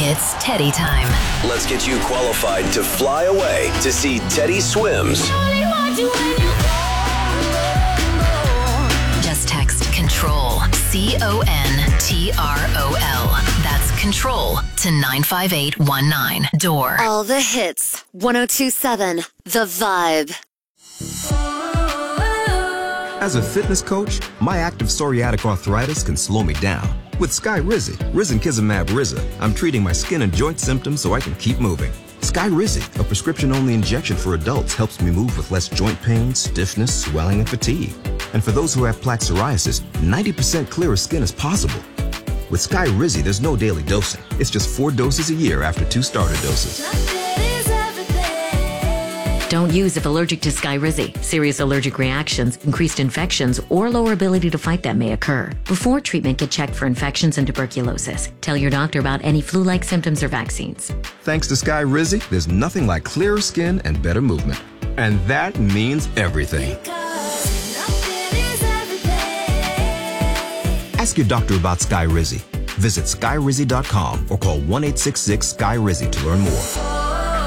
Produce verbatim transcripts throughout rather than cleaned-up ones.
It's Teddy time. Let's get you qualified to fly away to see Teddy Swims. Just text CONTROL, C O N T R O L. That's CONTROL to nine five eight one nine. Door. All the hits. one oh two point seven The Vibe. As a fitness coach, my active psoriatic arthritis can slow me down. With Skyrizi, Risankizumab Riza, I'm treating my skin and joint symptoms so I can keep moving. Skyrizi, a prescription-only injection for adults, helps me move with less joint pain, stiffness, swelling, and fatigue. And for those who have plaque psoriasis, ninety percent clearer skin is possible. With Skyrizi, there's no daily dosing. It's just four doses a year after two starter doses. Don't use if allergic to Skyrizi. Serious allergic reactions, increased infections, or lower ability to fight them may occur. Before treatment, get checked for infections and tuberculosis. Tell your doctor about any flu-like symptoms or vaccines. Thanks to Skyrizi, there's nothing like clearer skin and better movement. And that means everything. Ask your doctor about Skyrizi. Visit Skyrizi dot com or call one eight six six Skyrizi to learn more.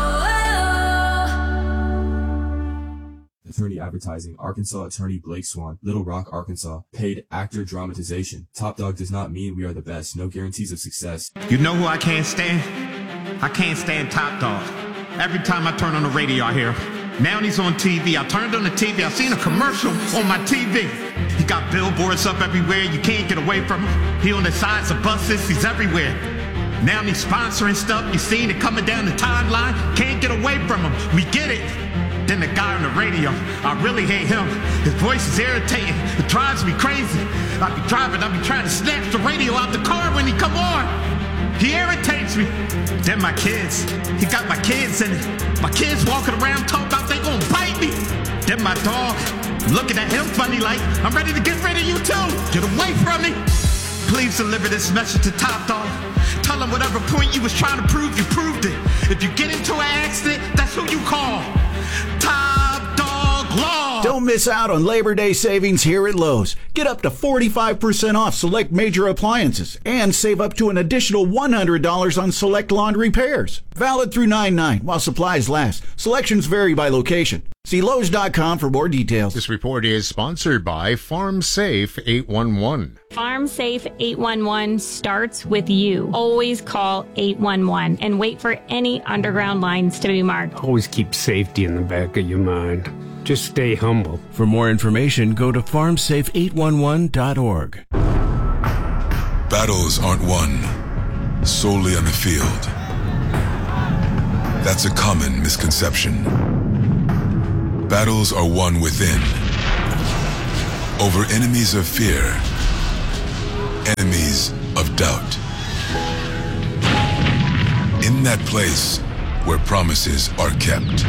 Attorney Advertising, Arkansas attorney Blake Swan, Little Rock, Arkansas. Paid actor dramatization. Top Dog does not mean we are the best. No guarantees of success. You know who I can't stand? I can't stand Top Dog. Every time I turn on the radio, I hear him. Now he's on T V. I turned on the T V. I seen a commercial on my T V. He got billboards up everywhere. You can't get away from him. He on the sides of buses. He's everywhere. Now he's sponsoring stuff. You seen it coming down the timeline. Can't get away from him. We get it. Then the guy on the radio, I really hate him. His voice is irritating. It drives me crazy. I be driving, I be trying to snatch the radio out the car when he come on. He irritates me. Then my kids, he got my kids in it. My kids walking around talking about they gonna bite me. Then my dog, looking at him funny like, I'm ready to get rid of you too. Get away from me. Please deliver this message to Top Dog. Tell him whatever point you was trying to prove, you proved it. If you get into an accident, that's who you call. Top Dog Law. Don't miss out on Labor Day savings here at Lowe's. Get up to forty-five percent off select major appliances and save up to an additional one hundred dollars on select laundry repairs. Valid through nine nine while supplies last. Selections vary by location. See Lowe's dot com for more details. This report is sponsored by Farm Safe eight one one. Farm Safe eight one one starts with you. Always call eight one one and wait for any underground lines to be marked. Always keep safety in the back of your mind. Just stay humble. For more information, go to farm safe eight one one dot org. Battles aren't won solely on the field. That's a common misconception. Battles are won within, over enemies of fear, enemies of doubt. In that place where promises are kept.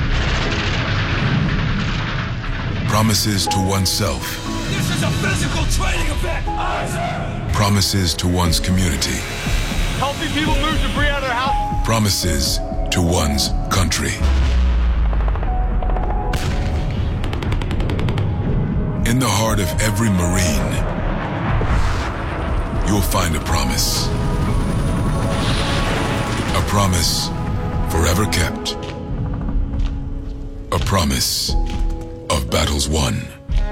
Promises to oneself. This is a physical training event! Aye, promises to one's community. Helping people move debris out of their house. Promises to one's country. In the heart of every Marine, you'll find a promise. A promise forever kept. A promise of battles won.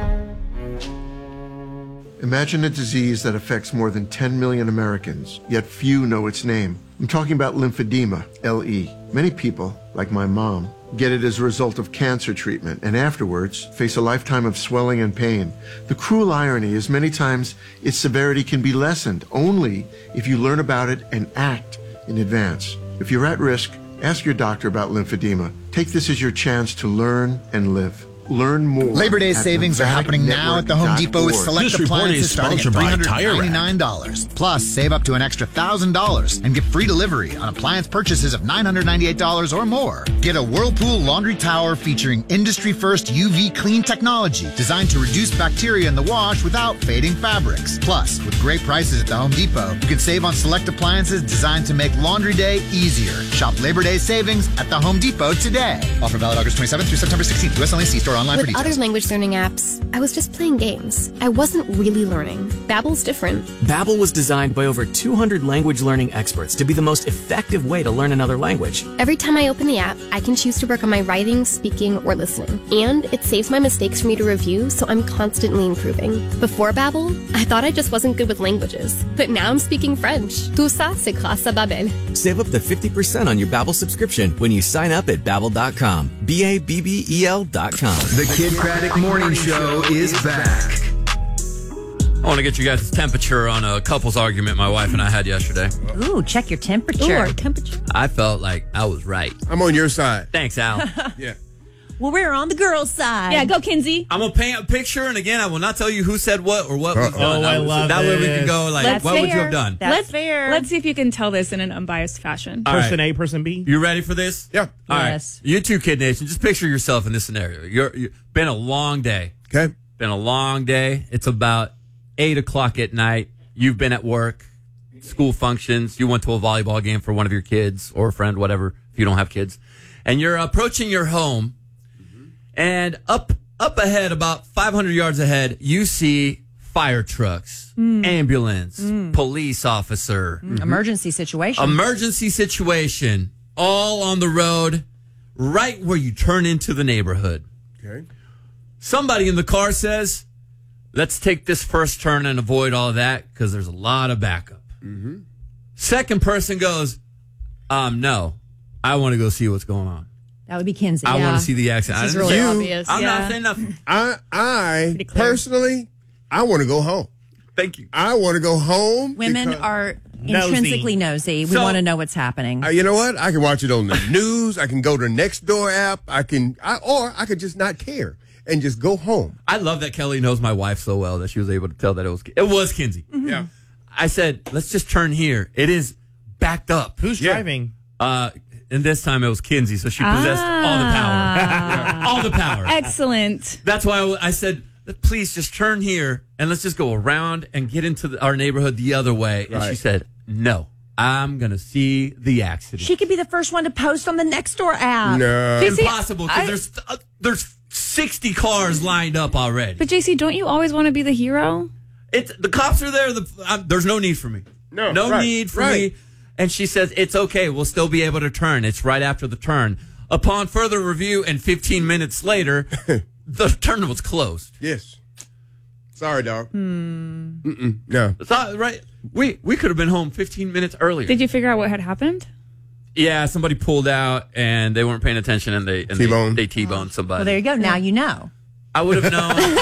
Imagine a disease that affects more than ten million Americans, yet few know its name. I'm talking about lymphedema, L E. Many people, like my mom, get it as a result of cancer treatment and afterwards face a lifetime of swelling and pain. The cruel irony is many times its severity can be lessened only if you learn about it and act in advance. If you're at risk, ask your doctor about lymphedema. Take this as your chance to learn and live. Learn more. Labor Day savings are happening now at the Home Depot with select This report appliances is starting at sponsored three by hundred Tire Rack. ninety-nine dollars. Plus, save up to an extra one thousand dollars and get free delivery on appliance purchases of nine hundred ninety-eight dollars or more. Get a Whirlpool laundry tower featuring industry-first U V clean technology designed to reduce bacteria in the wash without fading fabrics. Plus, with great prices at the Home Depot, you can save on select appliances designed to make laundry day easier. Shop Labor Day savings at the Home Depot today. Offer valid August twenty-seventh through September sixteenth. U S only. See store online With for details. other language learning apps, I was just playing games. I wasn't really learning. Babbel's different. Babbel was designed by over two hundred language learning experts to be the most effective way to learn another language. Every time I open the app, I can choose to work on my writing, speaking, or listening. And it saves my mistakes for me to review, so I'm constantly improving. Before Babbel, I thought I just wasn't good with languages. But now I'm speaking French. Tout ça, c'est grâce à Babbel. Save up to fifty percent on your Babbel subscription when you sign up at Babbel dot com. B A B B E L dot com. The Kid Craddock Morning Show is back. I want to get you guys' temperature on a couples argument my wife and I had yesterday. Ooh, check your temperature. Ooh, our temperature. I felt like I was right. I'm on your side. Thanks, Al. Yeah. Well, we're on the girls' side. Yeah, go, Kinsey. I'm going to paint a picture, and again, I will not tell you who said what or what was Uh-oh. done. Oh, I will- love That way we this. can go, like, That's what would you fair. have done? That's let's, fair. Let's see if you can tell this in an unbiased fashion. All right. Person A, person B. You ready for this? Yeah. All right. Yes. You two, Kid Nation, just picture yourself in this scenario. You're, you're been a long day. Okay. Been a long day. It's about eight o'clock at night. You've been at work, school functions. You went to a volleyball game for one of your kids or a friend, whatever, if you don't have kids. And you're approaching your home, and up up ahead, about five hundred yards ahead, you see fire trucks, Mm. ambulance, Mm. police officer. Mm, Emergency situation. Emergency situation, all on the road, right where you turn into the neighborhood. Okay. Somebody in the car says, let's take this first turn and avoid all of that because there's a lot of backup. Mm-hmm. Second person goes, um, no, I want to go see what's going on. That would be Kinsey. I Yeah. want to see the accident. This is I didn't really say- obvious. I'm yeah. not saying nothing. I, I Pretty clear. personally, I want to go home. Thank you. I want to go home. Women because- are Nosy. intrinsically nosy. We So- want to know what's happening. Uh, you know what? I can watch it on the news. I can go to the Nextdoor app. I can, I, or I could just not care and just go home. I love that Kelly knows my wife so well that she was able to tell that it was it was Kinsey. Yeah. I said, let's just turn here. It is backed up. Who's Yeah. driving? Uh, and this time it was Kinsey, so she possessed all the power. all the power. Excellent. That's why I, I said, please just turn here and let's just go around and get into the, our neighborhood the other way. And she Right. said, no, I'm going to see the accident. She could be the first one to post on the Nextdoor app. No. J C, Impossible, because I- there's, uh, there's sixty cars lined up already. But J C, don't you always want to be the hero? It's, the cops are there. The, uh, there's no need for me. No, No right, need for right. me. And she says, it's okay. We'll still be able to turn. It's right after the turn. Upon further review and fifteen minutes later, the turn was closed. Yes. Sorry, dog. Hmm. Mm-mm. No. It's not, right? We, we could have been home fifteen minutes earlier. Did you figure out what had happened? Yeah, somebody pulled out and they weren't paying attention and they and T-bone. they, they T-boned somebody. Well, there you go. Now you know. I would have known. and,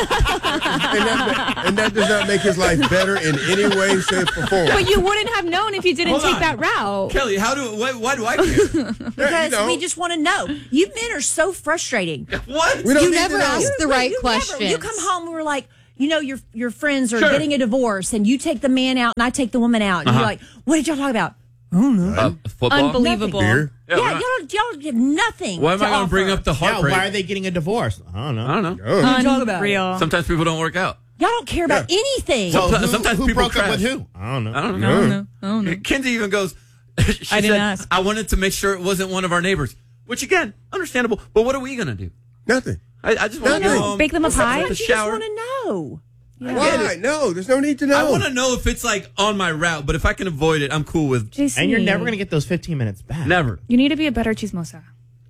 that, and that does not make his life better in any way, shape, or form. But you wouldn't have known if you didn't Hold take on. that route. Kelly, how do why, why do I care? Because know. we just want to know. You men are so frustrating. What? We don't You need never to know. ask the right you never- questions. you come home and we're like, you know, your your friends are Sure. getting a divorce, and you take the man out, and I take the woman out, and Uh-huh. you're like, what did y'all talk about? I don't know. Uh, football? Unbelievable. Beer. Yeah, Yeah, we're y'all, not- y'all get nothing. Why am to I going to offer. bring up the Yeah, heartbreak? why are they getting a divorce? I don't know. I don't know. Oh. What are you talking about? Unreal. Sometimes people don't work out. Y'all don't care about anything. So Sometimes- who, sometimes who people broke up crash. with who? I don't know. I don't know. I don't know. I don't know. Kinsey even goes, she I didn't said, ask. I wanted to make sure it wasn't one of our neighbors. Which, again, understandable. But what are we going to do? Nothing. I, I just want to Nothing. go home. Bake them a pie? The you just shower. want to know. Why? No, there's no need to know. I want to know if it's like on my route, but if I can avoid it, I'm cool with. J C, And you're never going to get those fifteen minutes back. Never. You need to be a better chismosa.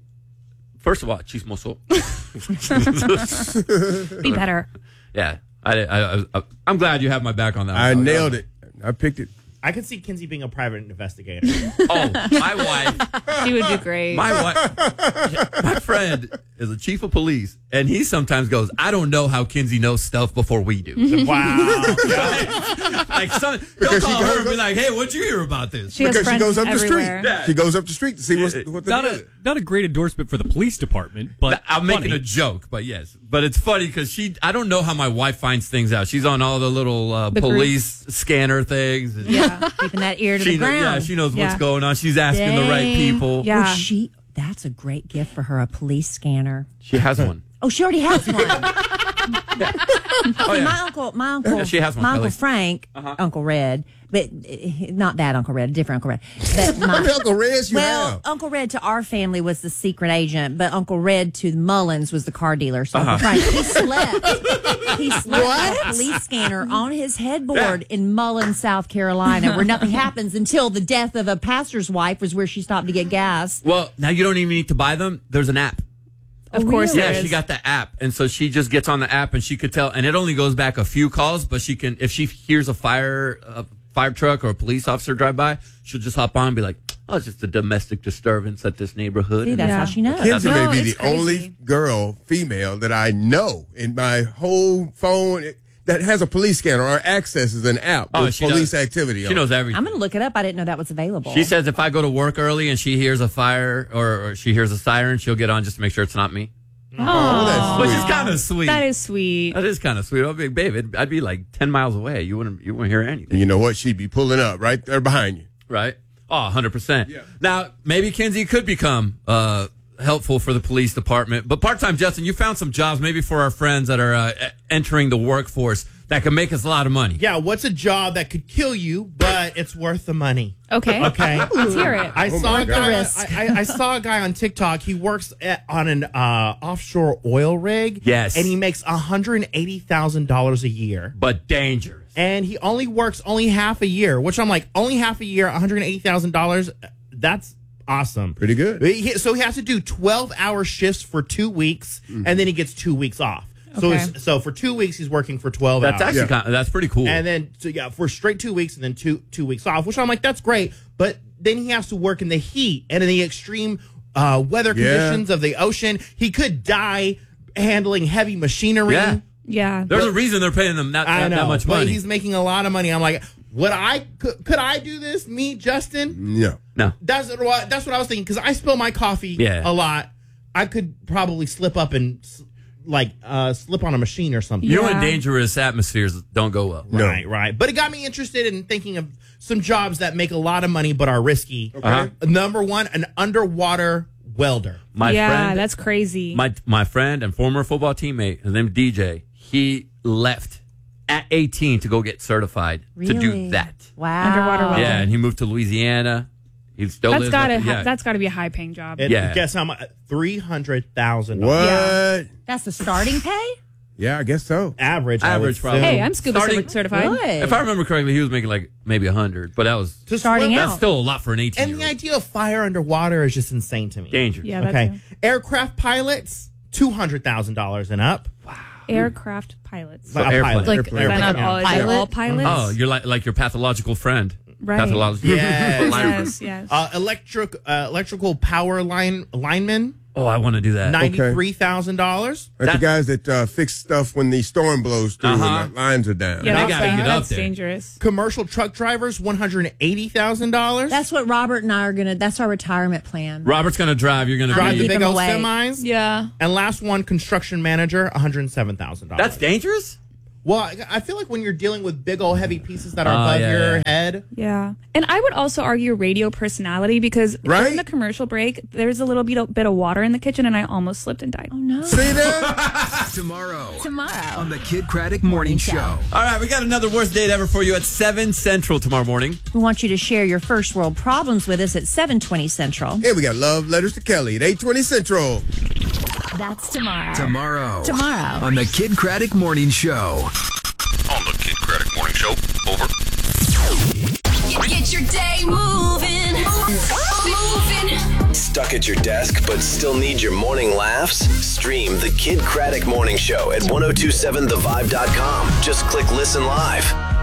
First of all, chismoso. Be better. Yeah, I, I, I, I'm glad you have my back on that. I one. nailed it. I picked it. I could see Kinsey being a private investigator. Oh, my wife. She would be great. My wife. My friend is a chief of police, and he sometimes goes, "I don't know how Kinsey knows stuff before we do." Wow. Like some, he'll Because she call her goes and be up- like, "Hey, what'd you hear about this?" She has Because she friends goes up the everywhere. street. She goes up the street to see what's, what they Not do. a not a great endorsement for the police department, but I'm funny. making a joke, but yes, but it's funny because she. I don't know how my wife finds things out. She's on all the little uh, The police scanner things. And Yeah, keeping that ear to she the kno- ground. yeah, she knows Yeah. what's going on. She's asking the right Dang. people. Yeah. Well, she. That's a great gift for her, a police scanner. She has one. Oh, she already has one. Oh, yeah. My uncle, my uncle, Yeah, she has one, my uncle Kelly. Frank, Uh-huh. Uncle Red, but uh, not that Uncle Red, a different Uncle Red. But my, How many Uncle Reds you well, have? Uncle Red to our family was the secret agent, but Uncle Red to Mullins was the car dealer. So Uh-huh. Uncle Frank, he slept. He slept with a police scanner on his headboard in Mullins, South Carolina, where nothing happens until the death of a pastor's wife was where she stopped to get gas. Well, now you don't even need to buy them. There's an app. Of course Yeah, there she is. got the app. And so she just gets on the app and she could tell. And it only goes back a few calls, but she can, if she hears a fire, a fire truck or a police officer drive by, she'll just hop on and be like, oh, it's just a domestic disturbance at this neighborhood. See, that's And how she knows. Kenzie No, may be it's the crazy. only girl, female, that I know in my whole phone that has a police scanner or accesses an app Oh, with she police knows- activity on She it. knows everything. I'm going to look it up. I didn't know that was available. She says if I go to work early and she hears a fire or, or she hears a siren, she'll get on just to make sure it's not me. Oh, that's Which sweet. is kind of sweet. That is sweet. That is kind of sweet. I'd be, babe, it'd- I'd be like ten miles away. You wouldn't, you wouldn't hear anything. And you know what? She'd be pulling up right there behind you. Right? Oh, one hundred percent. Now, maybe Kenzie could become uh, helpful for the police department. But part-time, Justin, you found some jobs maybe for our friends that are uh, e- entering the workforce that can make us a lot of money. Yeah, what's a job that could kill you, but it's worth the money? Okay. Okay. Let's hear it. I Oh saw my a God. guy. The risk. I, I, I saw a guy on TikTok. He works at, on an uh, offshore oil rig. Yes. and he makes one hundred eighty thousand dollars a year. But dangerous. And he only works only half a year, which I'm like, only half a year, one hundred eighty thousand dollars. That's awesome. Pretty good. He- So he has to do twelve hour shifts for two weeks, Mm-hmm. and then he gets two weeks off. So, Okay. it's, so for two weeks, he's working for twelve That's hours. actually Yeah. kind of, that's pretty cool. And then, so yeah, for straight two weeks and then two two weeks off, which I'm like, that's great. But then he has to work in the heat and in the extreme uh, weather Yeah. conditions of the ocean. He could die handling heavy machinery. Yeah. Yeah. There's a reason they're paying them not I that, know, that much but money. he's making a lot of money. I'm like, would I could, could I do this? Me, Justin? No. No. That's what that's what I was thinking because I spill my coffee Yeah. a lot. I could probably slip up and s- like uh, slip on a machine or something. You Yeah. in dangerous atmospheres don't go well. No. Right, right. But it got me interested in thinking of some jobs that make a lot of money but are risky. Uh-huh. Number one, an underwater welder. My yeah, friend, that's crazy. my my friend and former football teammate, his name D J, he left at eighteen to go get certified to do Really? that. Wow. Underwater welder. Yeah, and he moved to Louisiana. He still that's lives gotta up, ha- yeah. that's gotta be a high paying job. And Yeah. guess how much? Three hundred thousand. What? Yeah. That's the starting pay? Yeah, I guess so. Average. I Average, would probably. assume. Hey, I'm scuba Starting- certi- certified. Good. If I remember correctly, he was making like maybe a hundred, but that was To Starting swim- out. that's still a lot for an eighteen And year the old. idea of fire underwater is just insane to me. Dangerous. Yeah, that Okay. too. Aircraft pilots, two hundred thousand dollars and up. Aircraft pilots. So Like a airplane. pilot. Like, Airplane. is that not Yeah. all? Is it all pilots? Oh, you're like like your pathological friend. Right. Pathological. Yes. yes, yes. Uh, electric, uh, electrical power line lineman, Oh, I want to do that. ninety-three thousand dollars. That's the That- guys that uh, fix stuff when the storm blows through Uh-huh. and the lines are down. yeah, they that's, gotta dan- get up that's there. dangerous. Commercial truck drivers, one hundred eighty thousand dollars. That's what Robert and I are going to, that's our retirement plan. Robert's gonna drive. You're gonna Drive be. the keep big them old away. semis. Yeah. And last one, construction manager, one hundred seven thousand dollars. That's dangerous. Well, I- I feel like when you're dealing with big old heavy pieces that are Oh, above yeah, your yeah. head. Yeah. And I would also argue radio personality because Right? during the commercial break, there's a little bit, bit of water in the kitchen and I almost slipped and died. Oh, no. See that? Tomorrow Tomorrow. on the Kid Craddock Morning Show. All right, we got another worst date ever for you at seven Central tomorrow morning. We want you to share your first world problems with us at seven twenty Central. Yeah, we got love letters to Kelly at eight twenty Central. That's tomorrow. Tomorrow. Tomorrow. On the Kid Craddock Morning Show. On the Kid Craddock Morning Show. Over. Get your day moving. Moving. Stuck at your desk but still need your morning laughs? Stream the Kid Craddock Morning Show at ten twenty-seven the vibe dot com. Just click listen live.